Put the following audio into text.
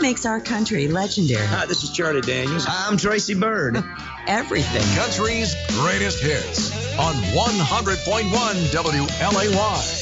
makes our country legendary? Hi, this is Charlie Daniels. I'm Tracy Byrd. Everything. Country's greatest hits on 100.1 WLAY.